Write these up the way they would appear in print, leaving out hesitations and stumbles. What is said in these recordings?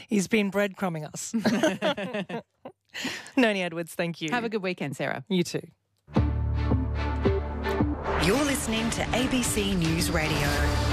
He's been breadcrumbing us. Noni Edwards, thank you. Have a good weekend, Sarah. You too. You're listening to ABC News Radio.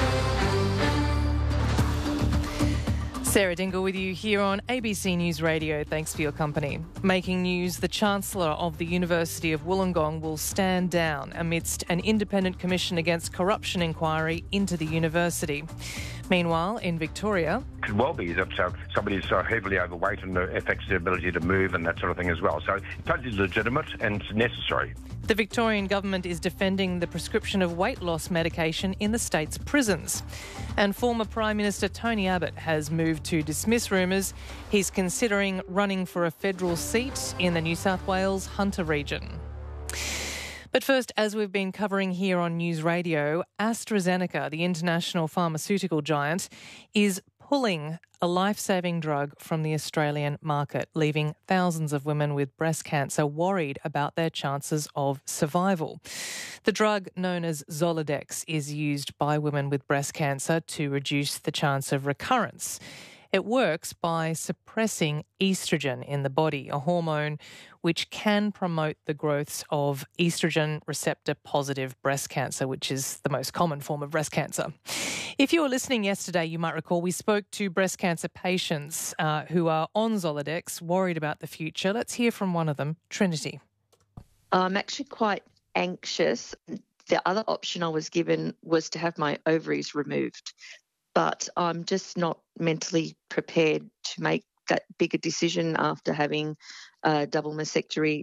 Sarah Dingle with you here on ABC News Radio. Thanks for your company. Making news, the Chancellor of the University of Wollongong will stand down amidst an independent commission against corruption inquiry into the university. Meanwhile, in Victoria... It could well be that somebody is so heavily overweight and it affects their ability to move and that sort of thing as well. So totally legitimate and necessary. The Victorian government is defending the prescription of weight loss medication in the state's prisons. And former Prime Minister Tony Abbott has moved to dismiss rumours he's considering running for a federal seat in the New South Wales Hunter region. But first, as we've been covering here on News Radio, AstraZeneca, the international pharmaceutical giant, is pulling a life-saving drug from the Australian market, leaving thousands of women with breast cancer worried about their chances of survival. The drug, known as Zoladex, is used by women with breast cancer to reduce the chance of recurrence. It works by suppressing estrogen in the body, a hormone which can promote the growth of estrogen receptor-positive breast cancer, which is the most common form of breast cancer. If you were listening yesterday, you might recall we spoke to breast cancer patients who are on Zoladex, worried about the future. Let's hear from one of them, Trinity. I'm actually quite anxious. The other option I was given was to have my ovaries removed, but I'm just not mentally prepared to make that bigger decision after having a double mastectomy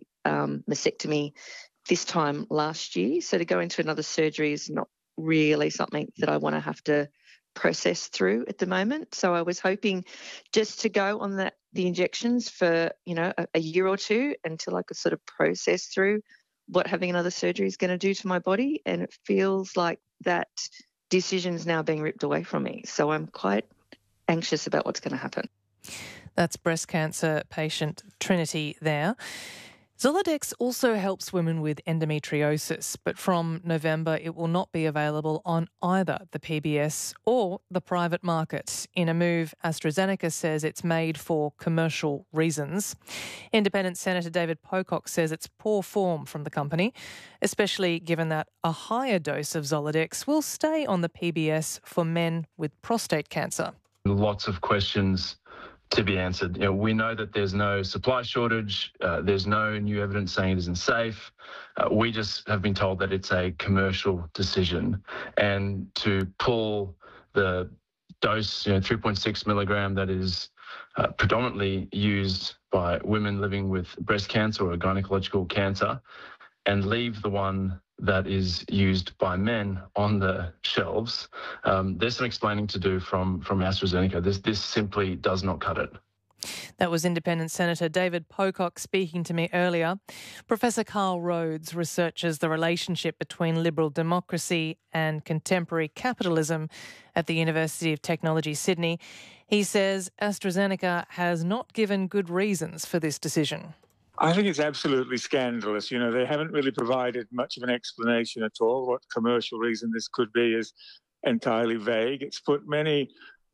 this time last year. So to go into another surgery is not really something that I want to have to process through at the moment. So I was hoping just to go on the injections for, a year or two until I could sort of process through what having another surgery is going to do to my body. And it feels like that decision's now being ripped away from me. So I'm quite anxious about what's going to happen. That's breast cancer patient Trinity there. Zoladex also helps women with endometriosis, but from November it will not be available on either the PBS or the private market. In a move, AstraZeneca says it's made for commercial reasons. Independent Senator David Pocock says it's poor form from the company, especially given that a higher dose of Zoladex will stay on the PBS for men with prostate cancer. Lots of questions to be answered. We know that there's no supply shortage. There's no new evidence saying it isn't safe. We just have been told that it's a commercial decision. And to pull the dose, 3.6 milligram that is predominantly used by women living with breast cancer or gynecological cancer, and leave the one that is used by men on the shelves, there's some explaining to do from AstraZeneca. This simply does not cut it. That was Independent Senator David Pocock speaking to me earlier. Professor Carl Rhodes researches the relationship between liberal democracy and contemporary capitalism at the University of Technology, Sydney. He says AstraZeneca has not given good reasons for this decision. I think it's absolutely scandalous. They haven't really provided much of an explanation at all. What commercial reason this could be is entirely vague. It's put many,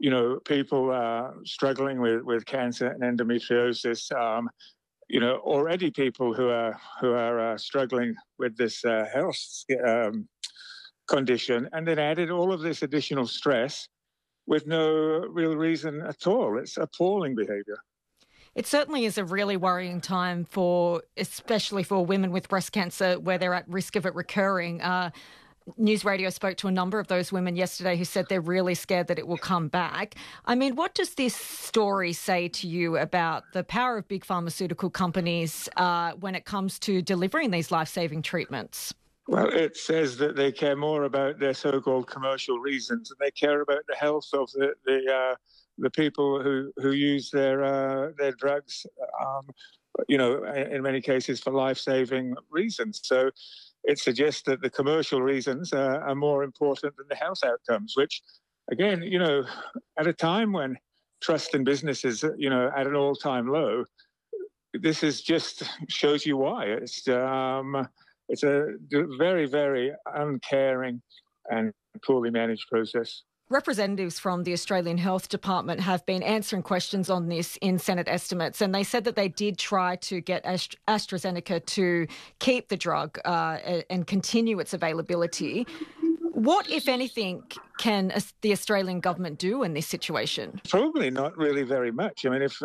people struggling with cancer and endometriosis, already people who are struggling with this health condition, and then added all of this additional stress with no real reason at all. It's appalling behaviour. It certainly is a really worrying time especially for women with breast cancer where they're at risk of it recurring. News Radio spoke to a number of those women yesterday who said they're really scared that it will come back. I mean, what does this story say to you about the power of big pharmaceutical companies when it comes to delivering these life-saving treatments? Well, it says that they care more about their so-called commercial reasons, and they care about the health of the people who use their drugs, in many cases for life-saving reasons. So it suggests that the commercial reasons are more important than the health outcomes, which, again, at a time when trust in business is, at an all-time low, this is just shows you why. It's a very, very uncaring and poorly managed process. representatives from the Australian Health Department have been answering questions on this in Senate estimates, and they said that they did try to get AstraZeneca to keep the drug and continue its availability. What, if anything, can the Australian government do in this situation? Probably not really very much. I mean, if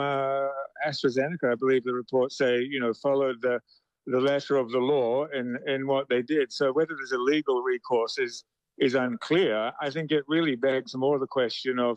AstraZeneca, I believe the reports say, followed the letter of the law in what they did. So whether there's a legal recourse is unclear. I think it really begs more the question of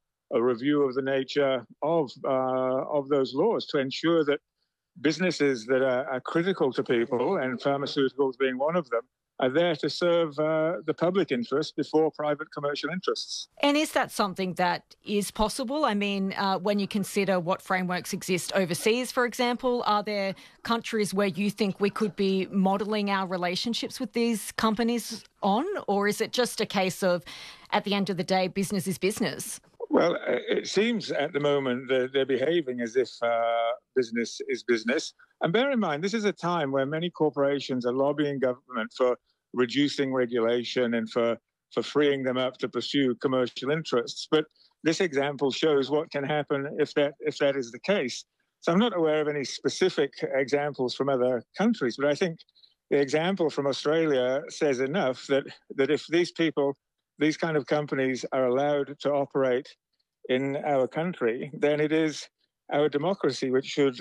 a review of the nature of those laws to ensure that businesses that are critical to people, and pharmaceuticals being one of them, are there to serve the public interest before private commercial interests. And is that something that is possible? I mean, when you consider what frameworks exist overseas, for example, are there countries where you think we could be modelling our relationships with these companies on? Or is it just a case of, at the end of the day, business is business? Well, it seems at the moment that they're behaving as if business is business. And bear in mind, this is a time where many corporations are lobbying government for reducing regulation and for freeing them up to pursue commercial interests. But this example shows what can happen if that is the case. So I'm not aware of any specific examples from other countries, but I think the example from Australia says enough that if these kind of companies are allowed to operate in our country, then it is our democracy which should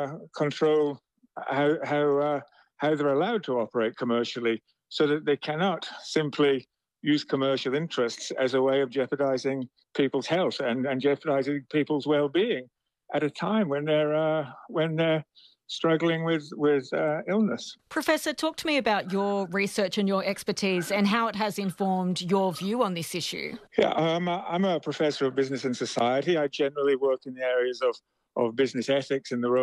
control how they're allowed to operate commercially, so that they cannot simply use commercial interests as a way of jeopardizing people's health and jeopardizing people's well-being at a time when they're struggling with illness. Professor, talk to me about your research and your expertise and how it has informed your view on this issue. Yeah, I'm a professor of business and society. I generally work in the areas of business ethics and the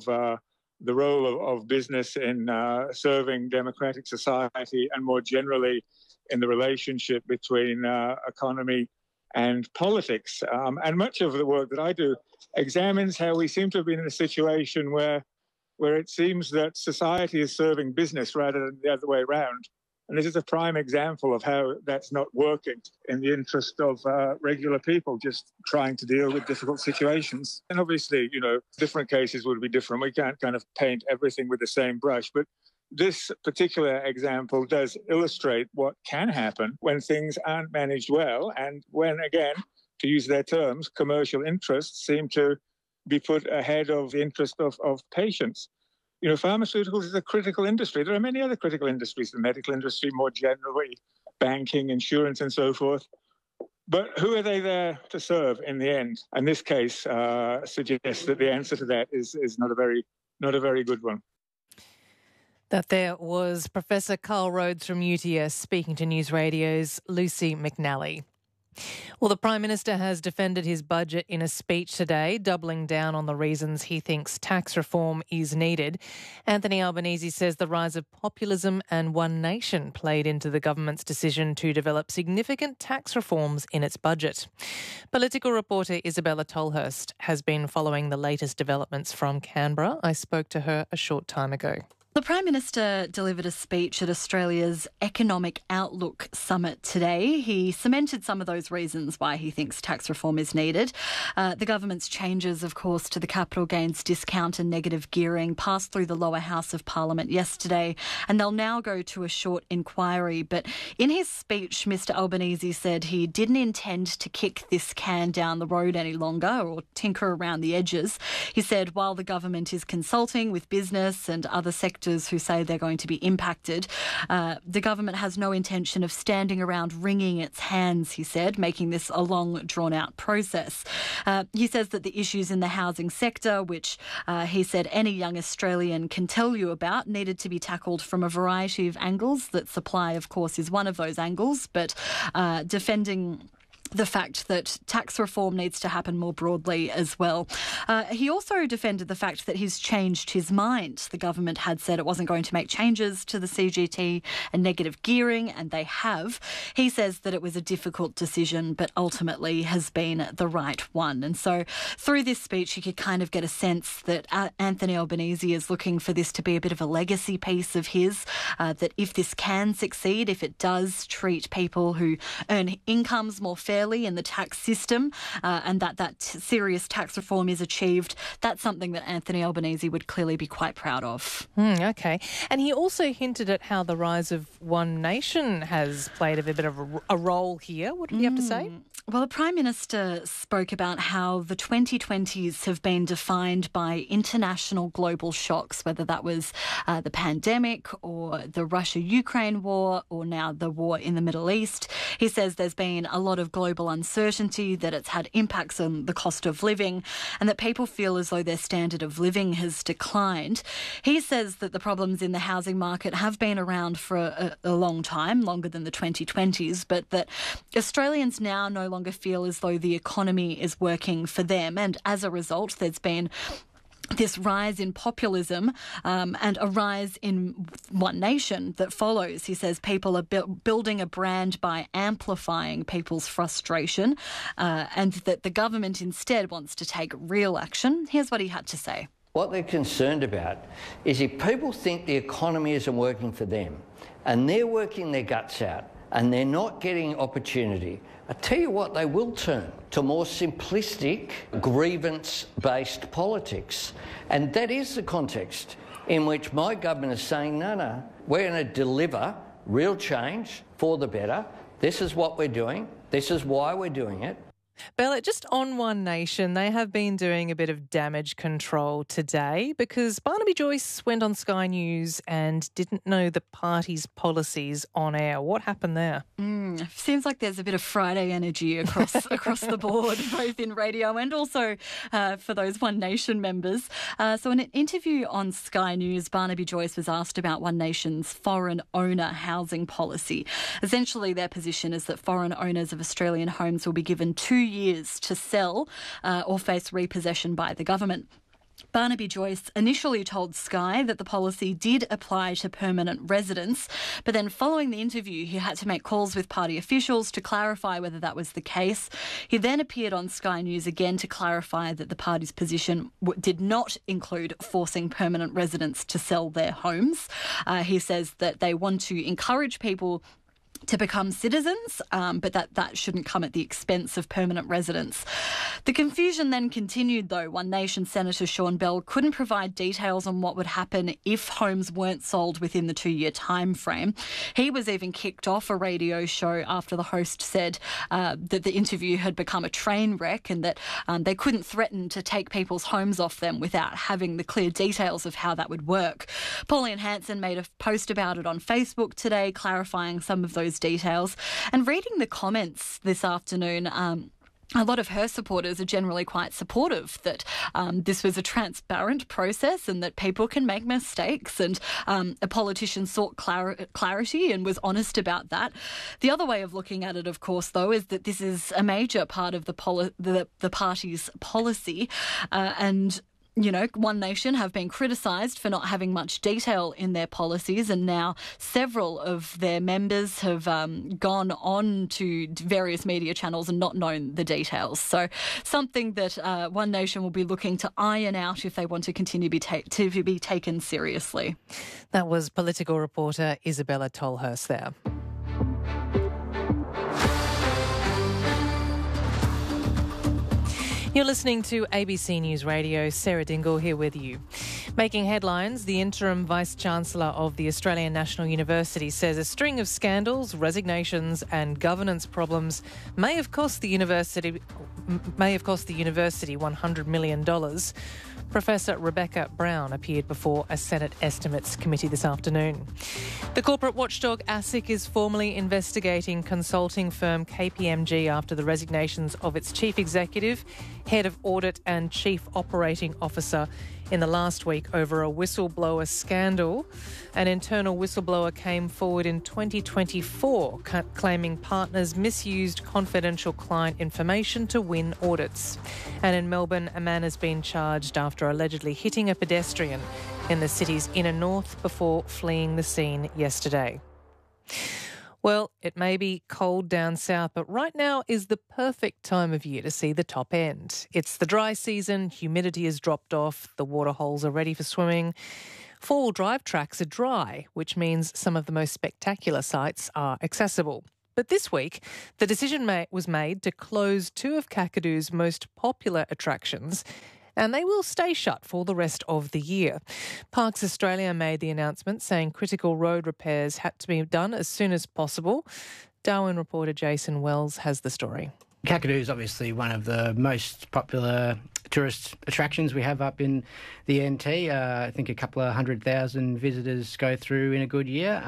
role of business in serving democratic society, and more generally in the relationship between economy and politics. And much of the work that I do examines how we seem to have been in a situation where it seems that society is serving business rather than the other way around. And this is a prime example of how that's not working in the interest of regular people just trying to deal with difficult situations. And obviously, different cases would be different. We can't kind of paint everything with the same brush. But this particular example does illustrate what can happen when things aren't managed well, and when, again, to use their terms, commercial interests seem to be put ahead of the interest of patients. Pharmaceuticals is a critical industry. There are many other critical industries, the medical industry more generally, banking, insurance, and so forth. But who are they there to serve in the end? And this case suggests that the answer to that is not a very good one. That there was Professor Carl Rhodes from UTS speaking to News Radio's Lucy McNally. Well, the Prime Minister has defended his budget in a speech today, doubling down on the reasons he thinks tax reform is needed. Anthony Albanese says the rise of populism and One Nation played into the government's decision to develop significant tax reforms in its budget. Political reporter Isabella Tolhurst has been following the latest developments from Canberra. I spoke to her a short time ago. The Prime Minister delivered a speech at Australia's Economic Outlook Summit today. He cemented some of those reasons why he thinks tax reform is needed. The government's changes, of course, to the capital gains discount and negative gearing passed through the lower house of Parliament yesterday, and they'll now go to a short inquiry. But in his speech, Mr Albanese said he didn't intend to kick this can down the road any longer or tinker around the edges. He said while the government is consulting with business and other sectors who say they're going to be impacted, the government has no intention of standing around wringing its hands, he said, making this a long, drawn-out process. He says that the issues in the housing sector, which he said any young Australian can tell you about, needed to be tackled from a variety of angles. That supply, of course, is one of those angles, but defending the fact that tax reform needs to happen more broadly as well. He also defended the fact that he's changed his mind. The government had said it wasn't going to make changes to the CGT and negative gearing, and they have. He says that it was a difficult decision, but ultimately has been the right one. And so through this speech, you could kind of get a sense that Anthony Albanese is looking for this to be a bit of a legacy piece of his, that if this can succeed, if it does treat people who earn incomes more fairly in the tax system, and that serious tax reform is achieved, that's something that Anthony Albanese would clearly be quite proud of. Okay. And he also hinted at how the rise of One Nation has played a bit of a role here. What did he have to say? Well, the Prime Minister spoke about how the 2020s have been defined by international global shocks, whether that was the pandemic or the Russia-Ukraine war or now the war in the Middle East. He says there's been a lot of global uncertainty, that it's had impacts on the cost of living and that people feel as though their standard of living has declined. He says that the problems in the housing market have been around for a long time, longer than the 2020s, but that Australians now no longer feel as though the economy is working for them. And as a result, there's been this rise in populism and a rise in One Nation that follows. He says people are building a brand by amplifying people's frustration and that the government instead wants to take real action. Here's what he had to say. What they're concerned about is if people think the economy isn't working for them and they're working their guts out and they're not getting opportunity, I tell you what, they will turn to more simplistic, grievance-based politics. And that is the context in which my government is saying, no, we're going to deliver real change for the better. This is what we're doing. This is why we're doing it. Bella, just on One Nation, they have been doing a bit of damage control today because Barnaby Joyce went on Sky News and didn't know the party's policies on air. What happened there? Seems like there's a bit of Friday energy across the board, both in radio and also for those One Nation members. So in an interview on Sky News, Barnaby Joyce was asked about One Nation's foreign owner housing policy. Essentially, their position is that foreign owners of Australian homes will be given 2 years to sell or face repossession by the government. Barnaby Joyce initially told Sky that the policy did apply to permanent residents, but then following the interview, he had to make calls with party officials to clarify whether that was the case. He then appeared on Sky News again to clarify that the party's position did not include forcing permanent residents to sell their homes. He says that they want to encourage people to become citizens, but that shouldn't come at the expense of permanent residents. The confusion then continued, though. One Nation Senator Sean Bell couldn't provide details on what would happen if homes weren't sold within the 2-year time frame. He was even kicked off a radio show after the host said that the interview had become a train wreck and that they couldn't threaten to take people's homes off them without having the clear details of how that would work. Pauline Hanson made a post about it on Facebook today, clarifying some of those details. And reading the comments this afternoon, a lot of her supporters are generally quite supportive that this was a transparent process and that people can make mistakes, and a politician sought clarity and was honest about that. The other way of looking at it, of course, though, is that this is a major part of the party's policy and you know, One Nation have been criticised for not having much detail in their policies, and now several of their members have gone on to various media channels and not known the details. So something that One Nation will be looking to iron out if they want to continue to be taken seriously. That was political reporter Isabella Tolhurst there. You're listening to ABC News Radio. Sarah Dingle here with you. Making headlines, the interim Vice-Chancellor of the Australian National University says a string of scandals, resignations and governance problems may have cost the university $100 million. Professor Rebecca Brown appeared before a Senate Estimates Committee this afternoon. The corporate watchdog ASIC is formally investigating consulting firm KPMG after the resignations of its chief executive, head of audit and chief operating officer in the last week over a whistleblower scandal. An internal whistleblower came forward in 2024 claiming partners misused confidential client information to win audits. And in Melbourne, a man has been charged after allegedly hitting a pedestrian in the city's inner north before fleeing the scene yesterday. Well, it may be cold down south, but right now is the perfect time of year to see the top end. It's the dry season, humidity has dropped off, the water holes are ready for swimming. Four-wheel drive tracks are dry, which means some of the most spectacular sites are accessible. But this week, the decision was made to close two of Kakadoo's most popular attractions, and they will stay shut for the rest of the year. Parks Australia made the announcement saying critical road repairs had to be done as soon as possible. Darwin reporter Jason Wells has the story. Kakadu is obviously one of the most popular tourist attractions we have up in the NT. I think a couple of 100,000 visitors go through in a good year.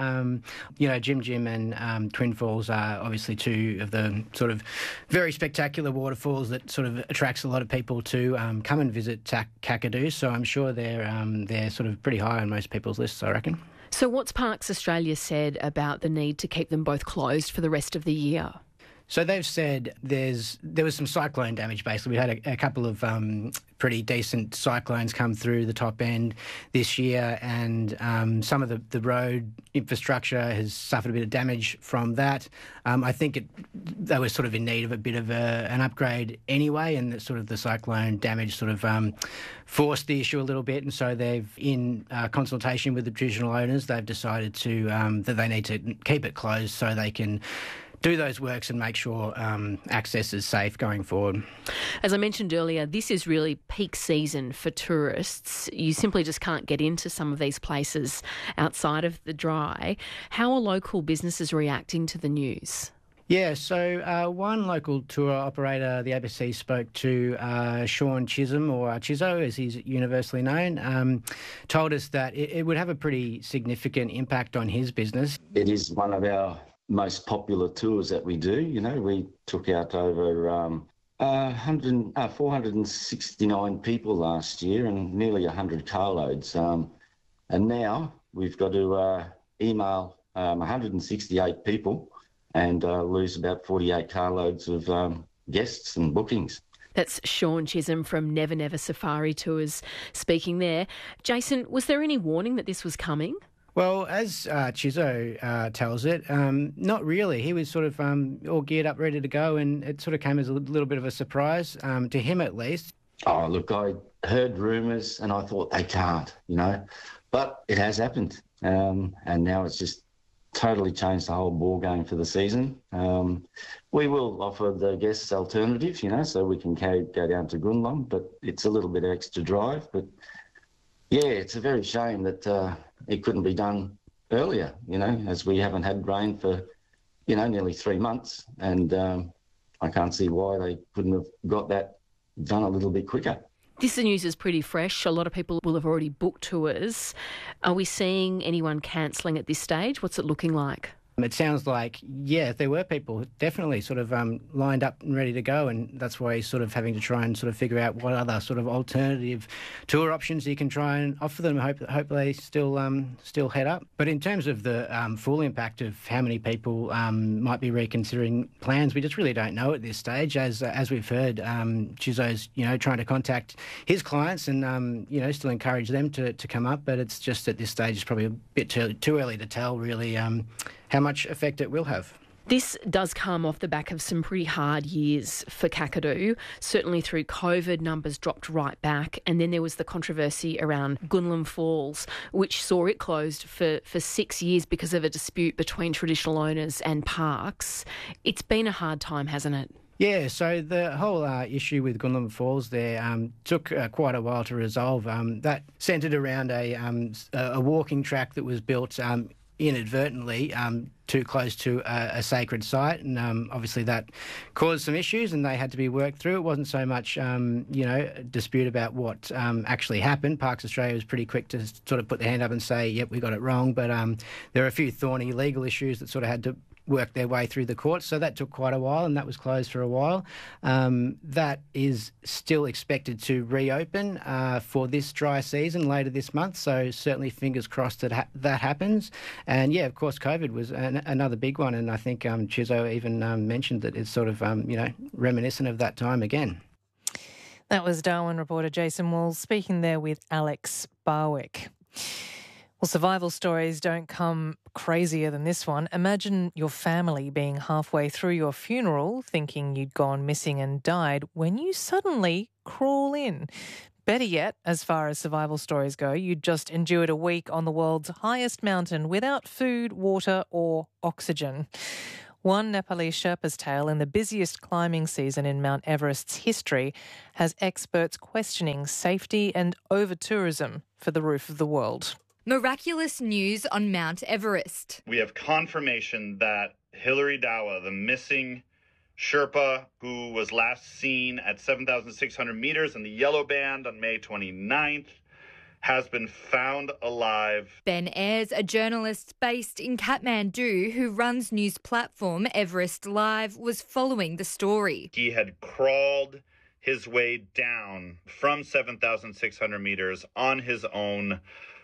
Jim Jim and Twin Falls are obviously two of the sort of very spectacular waterfalls that sort of attracts a lot of people to come and visit Kakadu. So I'm sure they're sort of pretty high on most people's lists, I reckon. So what's Parks Australia said about the need to keep them both closed for the rest of the year? So they've said there was some cyclone damage, basically. We had a couple of pretty decent cyclones come through the top end this year, and some of the road infrastructure has suffered a bit of damage from that. I think they were sort of in need of a bit of an upgrade anyway, and the cyclone damage sort of forced the issue a little bit, and so they've, in consultation with the traditional owners, they've decided that they need to keep it closed so they can do those works and make sure access is safe going forward. As I mentioned earlier, this is really peak season for tourists. You simply just can't get into some of these places outside of the dry. How are local businesses reacting to the news? Yeah, so one local tour operator the ABC spoke to, Sean Chisholm, or Chizzo as he's universally known, told us that it would have a pretty significant impact on his business. It is one of our most popular tours that we do. We took out over 469 people last year and nearly 100 carloads. And now we've got to email 168 people and lose about 48 carloads of guests and bookings. That's Sean Chisholm from Never Never Safari Tours speaking there. Jason, was there any warning that this was coming? Well, as Chizzo tells it, not really. He was sort of all geared up, ready to go, and it sort of came as a little bit of a surprise, to him at least. Oh, look, I heard rumours and I thought they can't, but it has happened. And now it's just totally changed the whole ball game for the season. We will offer the guests alternatives, so we can go down to Gunlum, but it's a little bit extra drive. But yeah, it's a very shame that it couldn't be done earlier, as we haven't had rain for, nearly 3 months. And I can't see why they couldn't have got that done a little bit quicker. This news is pretty fresh. A lot of people will have already booked tours. Are we seeing anyone cancelling at this stage? What's it looking like? It sounds like, yeah, there were people definitely sort of lined up and ready to go, and that's why he's sort of having to try and sort of figure out what other sort of alternative tour options he can try and offer them. Hope they still head up. But in terms of the full impact of how many people might be reconsidering plans, we just really don't know at this stage. As we've heard, Chizzo's trying to contact his clients and still encourage them to come up, but it's just at this stage it's probably a bit too early to tell really how much effect it will have. This does come off the back of some pretty hard years for Kakadu. Certainly through COVID, numbers dropped right back. And then there was the controversy around Gunlum Falls, which saw it closed for 6 years because of a dispute between traditional owners and parks. It's been a hard time, hasn't it? Yeah, so the whole issue with Gunlum Falls there took quite a while to resolve. That centred around a walking track that was built inadvertently too close to a sacred site, and obviously that caused some issues and they had to be worked through. It wasn't so much a dispute about what actually happened. Parks Australia was pretty quick to sort of put their hand up and say, yep, we got it wrong, but there are a few thorny legal issues that sort of had to work their way through the courts. So that took quite a while, and that was closed for a while. That is still expected to reopen for this dry season later this month. So certainly fingers crossed that that happens. And yeah, of course, COVID was another big one. And I think Chizzo even mentioned that it's sort of, reminiscent of that time again. That was Darwin reporter Jason Walls speaking there with Alex Barwick. Well, survival stories don't come crazier than this one. Imagine your family being halfway through your funeral, thinking you'd gone missing and died, when you suddenly crawl in. Better yet, as far as survival stories go, you'd just endured a week on the world's highest mountain without food, water or oxygen. One Nepalese Sherpa's tale in the busiest climbing season in Mount Everest's history has experts questioning safety and over-tourism for the roof of the world. Miraculous news on Mount Everest. We have confirmation that Hilary Dawa, the missing Sherpa who was last seen at 7,600 meters in the Yellow Band on May 29th, has been found alive. Ben Ayres, a journalist based in Kathmandu who runs news platform Everest Live, was following the story. He had crawled his way down from 7,600 meters on his own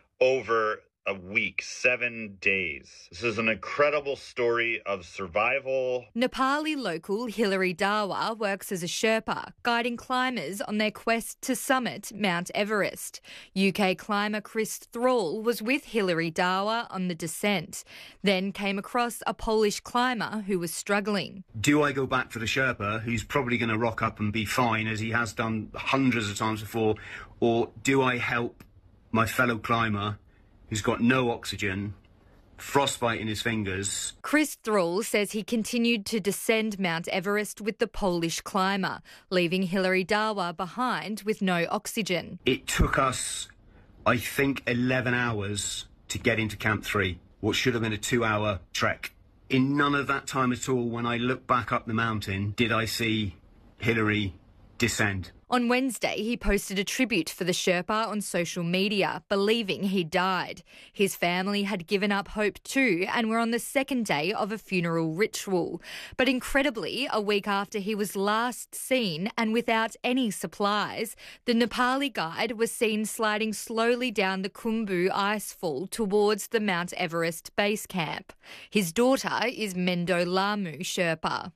over a week, 7 days. This is an incredible story of survival. Nepali local Hilary Dawa works as a Sherpa, guiding climbers on their quest to summit Mount Everest. UK climber Chris Thrall was with Hilary Dawa on the descent, then came across a Polish climber who was struggling. Do I go back for the Sherpa, who's probably going to rock up and be fine, as he has done hundreds of times before, or do I help my fellow climber who's got no oxygen, frostbite in his fingers? Chris Thrall says he continued to descend Mount Everest with the Polish climber, leaving Hilary Dawa behind with no oxygen. It took us, I think, 11 hours to get into Camp 3, what should have been a 2-hour trek. In none of that time at all, when I looked back up the mountain, did I see Hilary descend. On Wednesday, he posted a tribute for the Sherpa on social media, believing he died. His family had given up hope too and were on the second day of a funeral ritual. But incredibly, a week after he was last seen and without any supplies, the Nepali guide was seen sliding slowly down the Khumbu icefall towards the Mount Everest base camp. His daughter is Mendo Lamu Sherpa.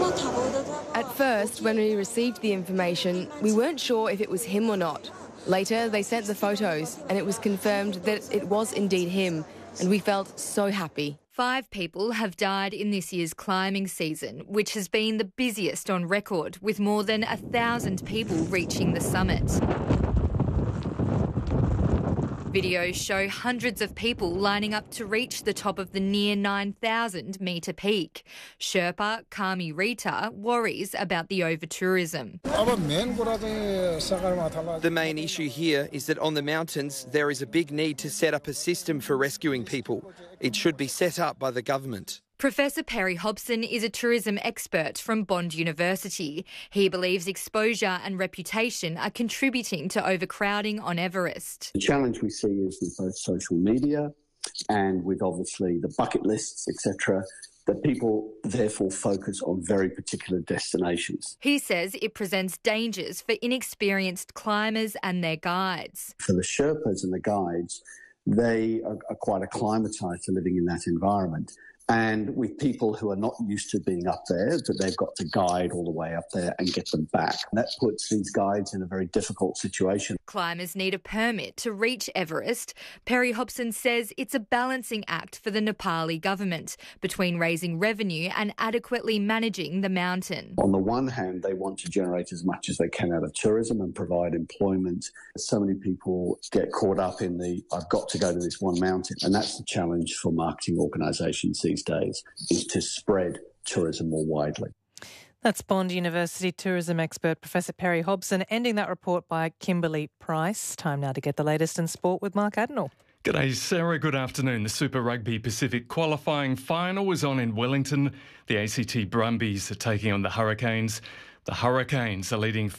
At first, when we received the information, we weren't sure if it was him or not. Later, they sent the photos and it was confirmed that it was indeed him, and we felt so happy. 5 people have died in this year's climbing season, which has been the busiest on record, with more than 1,000 people reaching the summit. Videos show hundreds of people lining up to reach the top of the near 9,000-metre peak. Sherpa Kami Rita worries about the over-tourism. The main issue here is that on the mountains there is a big need to set up a system for rescuing people. It should be set up by the government. Professor Perry Hobson is a tourism expert from Bond University. He believes exposure and reputation are contributing to overcrowding on Everest. The challenge we see is with both social media and with obviously the bucket lists, etc., that people therefore focus on very particular destinations. He says it presents dangers for inexperienced climbers and their guides. For the Sherpas and the guides, they are quite acclimatised to living in that environment. And with people who are not used to being up there, that they've got to guide all the way up there and get them back. And that puts these guides in a very difficult situation. Climbers need a permit to reach Everest. Perry Hobson says it's a balancing act for the Nepali government between raising revenue and adequately managing the mountain. On the one hand, they want to generate as much as they can out of tourism and provide employment. So many people get caught up in the, I've got to go to this one mountain. And that's the challenge for marketing organisations these days, is to spread tourism more widely. That's Bond University tourism expert Professor Perry Hobson, ending that report by Kimberly Price. Time now to get the latest in sport with Mark Adenall. G'day, Sarah. Good afternoon. The Super Rugby Pacific qualifying final was on in Wellington. The ACT Brumbies are taking on the Hurricanes. The Hurricanes are leading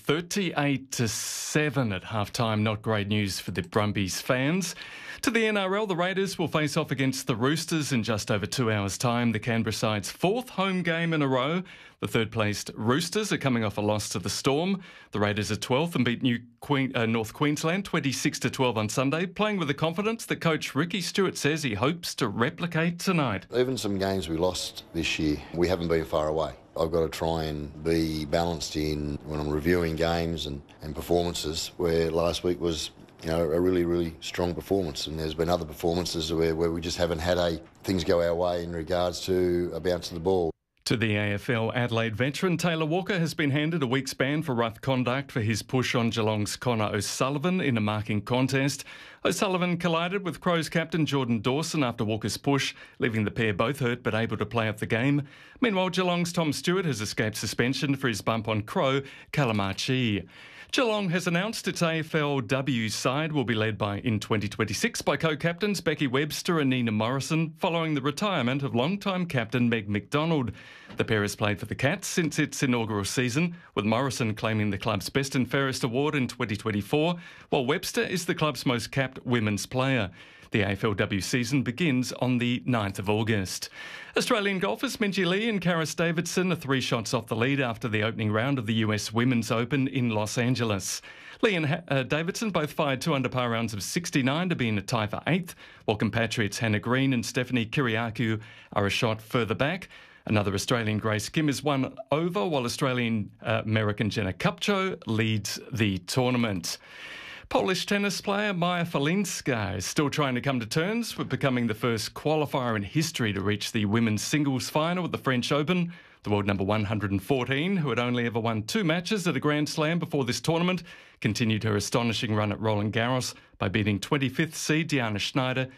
38-7 at halftime. Not great news for the Brumbies fans. To the NRL, the Raiders will face off against the Roosters in just over 2 hours' time. The Canberra side's fourth home game in a row. The third-placed Roosters are coming off a loss to the Storm. The Raiders are 12th and beat North Queensland 26-12 on Sunday, playing with the confidence that coach Ricky Stuart says he hopes to replicate tonight. Even some games we lost this year, we haven't been far away. I've got to try and be balanced in when I'm reviewing games and performances, where last week was a really, really strong performance, and there's been other performances where we just haven't had things go our way in regards to a bounce of the ball. To the AFL, Adelaide veteran Taylor Walker has been handed a week's ban for rough conduct for his push on Geelong's Connor O'Sullivan in a marking contest. O'Sullivan collided with Crows captain Jordan Dawson after Walker's push, leaving the pair both hurt but able to play out the game. Meanwhile, Geelong's Tom Stewart has escaped suspension for his bump on Crow Calamachi. Geelong has announced its AFLW side will be led in 2026 by co-captains Becky Webster and Nina Morrison, following the retirement of long-time captain Meg McDonald. The pair has played for the Cats since its inaugural season, with Morrison claiming the club's Best and Fairest award in 2024, while Webster is the club's most capped women's player. The AFLW season begins on the 9th of August. Australian golfers Minjee Lee and Karis Davidson are 3 shots off the lead after the opening round of the US Women's Open in Los Angeles. Lee and Davidson both fired 2 under par rounds of 69 to be in a tie for 8th, while compatriots Hannah Green and Stephanie Kiriakou are a shot further back. Another Australian, Grace Kim, is 1 over, while Australian-American Jenna Kupcho leads the tournament. Polish tennis player Maja Falinska is still trying to come to terms with becoming the first qualifier in history to reach the women's singles final at the French Open. The world number 114, who had only ever won 2 matches at a Grand Slam before this tournament, continued her astonishing run at Roland Garros by beating 25th seed Diana Schneider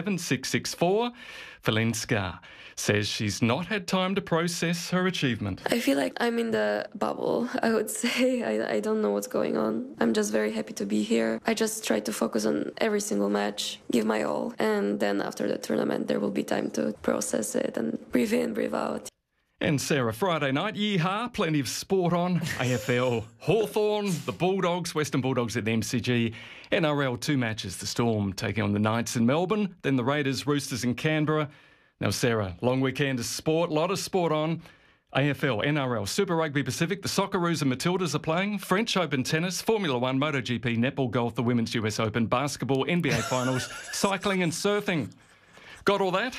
7-6-6-4. Falinska says she's not had time to process her achievement. I feel like I'm in the bubble, I would say. I don't know what's going on. I'm just very happy to be here. I just try to focus on every single match, give my all, and then after the tournament there will be time to process it and breathe in, breathe out. And Sarah, Friday night, yeehaw, plenty of sport on. AFL, Hawthorn, the Bulldogs, Western Bulldogs at the MCG. NRL, 2 matches, the Storm taking on the Knights in Melbourne, then the Raiders, Roosters in Canberra. Now, Sarah, long weekend of sport, lot of sport on. AFL, NRL, Super Rugby Pacific, the Socceroos and Matildas are playing, French Open tennis, Formula 1, MotoGP, netball, golf, the Women's US Open, basketball, NBA finals, cycling and surfing. Got all that?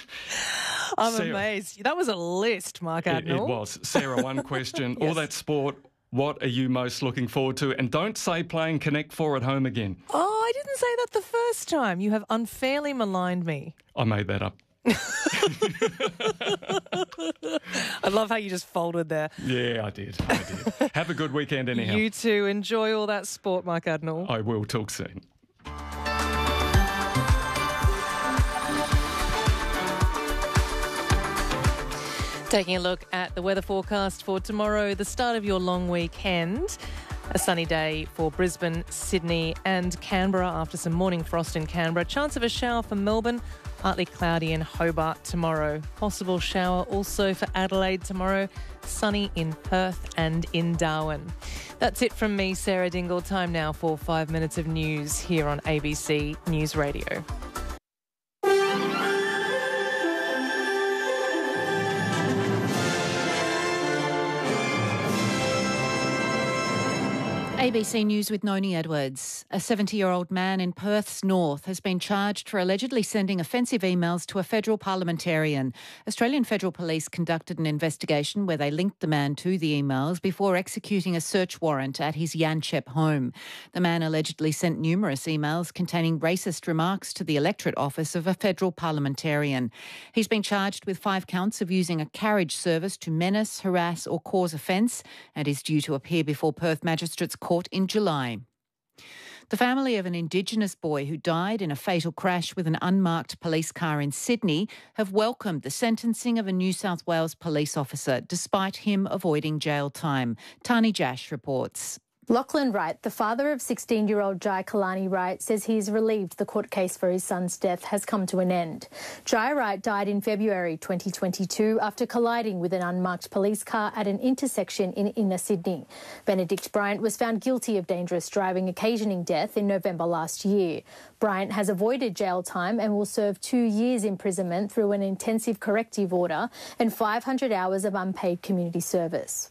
I'm amazed. That was a list, Mark Adnall. It was. Sarah, one question. Yes. All that sport, what are you most looking forward to? And don't say playing Connect 4 at home again. Oh, I didn't say that the first time. You have unfairly maligned me. I made that up. I love how you just folded there. Yeah, I did. Have a good weekend anyhow. You too. Enjoy all that sport, Mark Adnall. I will. Talk soon. Taking a look at the weather forecast for tomorrow, the start of your long weekend. A sunny day for Brisbane, Sydney and Canberra after some morning frost in Canberra. Chance of a shower for Melbourne, partly cloudy in Hobart tomorrow. Possible shower also for Adelaide tomorrow. Sunny in Perth and in Darwin. That's it from me, Sarah Dingle. Time now for 5 minutes of news here on ABC News Radio. ABC News with Noni Edwards. A 70-year-old man in Perth's north has been charged for allegedly sending offensive emails to a federal parliamentarian. Australian Federal Police conducted an investigation where they linked the man to the emails before executing a search warrant at his Yanchep home. The man allegedly sent numerous emails containing racist remarks to the electorate office of a federal parliamentarian. He's been charged with 5 counts of using a carriage service to menace, harass or cause offence and is due to appear before Perth Magistrates Court in July. The family of an Indigenous boy who died in a fatal crash with an unmarked police car in Sydney have welcomed the sentencing of a New South Wales police officer, despite him avoiding jail time. Tani Jash reports. Lachlan Wright, the father of 16-year-old Jai Kalani Wright, says he is relieved the court case for his son's death has come to an end. Jai Wright died in February 2022 after colliding with an unmarked police car at an intersection in inner Sydney. Benedict Bryant was found guilty of dangerous driving occasioning death in November last year. Bryant has avoided jail time and will serve 2 years imprisonment through an intensive corrective order and 500 hours of unpaid community service.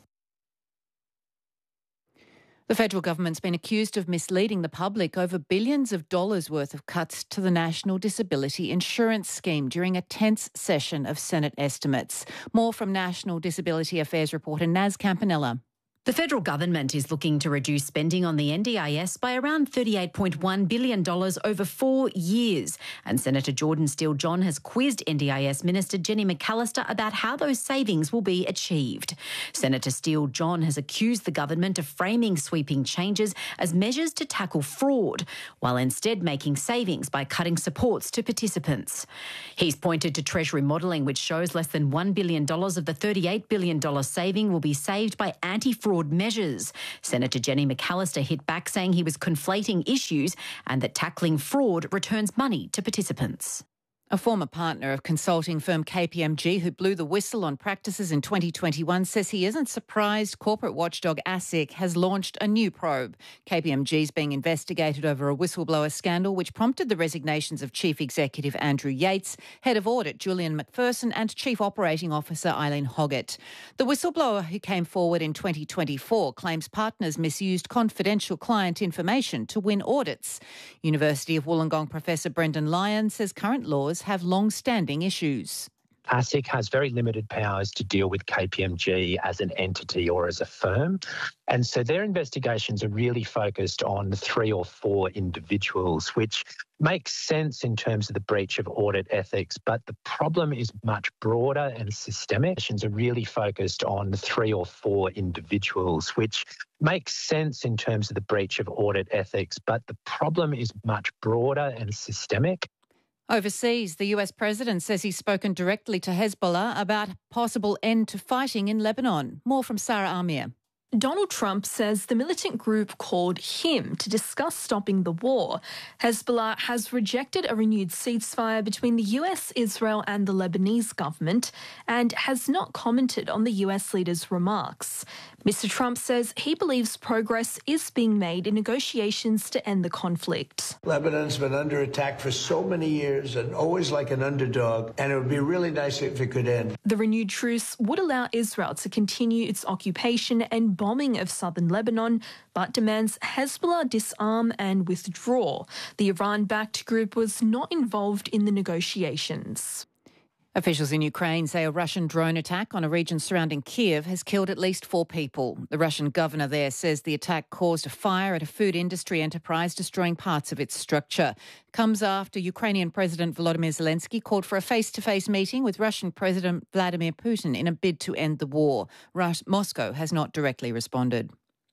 The federal government's been accused of misleading the public over billions of dollars worth of cuts to the National Disability Insurance Scheme during a tense session of Senate estimates. More from National Disability Affairs reporter Naz Campanella. The federal government is looking to reduce spending on the NDIS by around $38.1 billion over 4 years. And Senator Jordan Steele-John has quizzed NDIS Minister Jenny McAllister about how those savings will be achieved. Senator Steele-John has accused the government of framing sweeping changes as measures to tackle fraud, while instead making savings by cutting supports to participants. He's pointed to Treasury modelling, which shows less than $1 billion of the $38 billion saving will be saved by anti-fraud measures. Senator Jenny McAllister hit back, saying he was conflating issues and that tackling fraud returns money to participants. A former partner of consulting firm KPMG who blew the whistle on practices in 2021 says he isn't surprised corporate watchdog ASIC has launched a new probe. KPMG is being investigated over a whistleblower scandal which prompted the resignations of Chief Executive Andrew Yates, Head of Audit Julian McPherson and Chief Operating Officer Eileen Hoggett. The whistleblower who came forward in 2024 claims partners misused confidential client information to win audits. University of Wollongong Professor Brendan Lyon says current laws have long-standing issues. ASIC has very limited powers to deal with KPMG as an entity or as a firm. And so their investigations are really focused on 3 or 4 individuals, which makes sense in terms of the breach of audit ethics. But the problem is much broader and systemic. Investigations are really focused on 3 or 4 individuals, which makes sense in terms of the breach of audit ethics. But the problem is much broader and systemic. Overseas, the US president says he's spoken directly to Hezbollah about a possible end to fighting in Lebanon. More from Sarah Amir. Donald Trump says the militant group called him to discuss stopping the war. Hezbollah has rejected a renewed ceasefire between the US, Israel and the Lebanese government and has not commented on the US leader's remarks. Mr. Trump says he believes progress is being made in negotiations to end the conflict. Lebanon's been under attack for so many years and always like an underdog, and it would be really nice if it could end. The renewed truce would allow Israel to continue its occupation and bombing of southern Lebanon, but demands Hezbollah disarm and withdraw. The Iran-backed group was not involved in the negotiations. Officials in Ukraine say a Russian drone attack on a region surrounding Kiev has killed at least 4 people. The Russian governor there says the attack caused a fire at a food industry enterprise, destroying parts of its structure. It comes after Ukrainian President Volodymyr Zelensky called for a face-to-face meeting with Russian President Vladimir Putin in a bid to end the war. Moscow has not directly responded.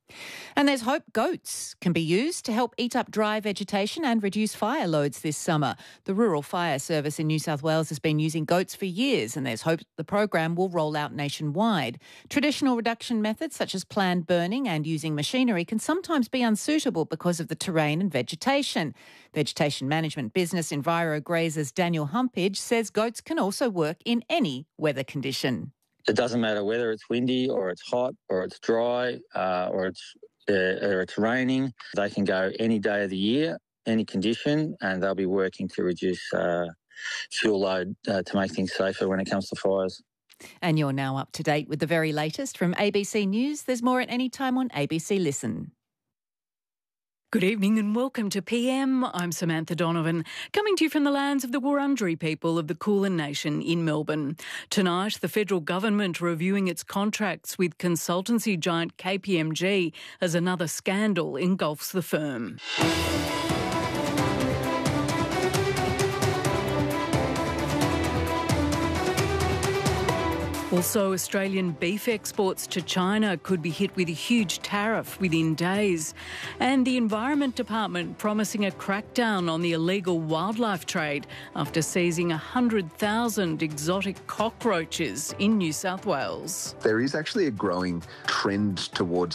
And there's hope goats can be used to help eat up dry vegetation and reduce fire loads this summer. The Rural Fire Service in New South Wales has been using goats for years, and there's hope the program will roll out nationwide. Traditional reduction methods such as planned burning and using machinery can sometimes be unsuitable because of the terrain and vegetation. Vegetation management business EnviroGrazers Daniel Humpage says goats can also work in any weather condition. It doesn't matter whether it's windy or it's hot or it's dry or it's raining. They can go any day of the year, any condition, and they'll be working to reduce fuel load to make things safer when it comes to fires. And you're now up to date with the very latest from ABC News. There's more at any time on ABC Listen. Good evening and welcome to PM. I'm Samantha Donovan, coming to you from the lands of the Wurundjeri people of the Kulin Nation in Melbourne. Tonight, the federal government reviewing its contracts with consultancy giant KPMG as another scandal engulfs the firm. Also, Australian beef exports to China could be hit with a huge tariff within days. And the Environment Department promising a crackdown on the illegal wildlife trade after seizing 100,000 exotic cockroaches in New South Wales. There is actually a growing trend towards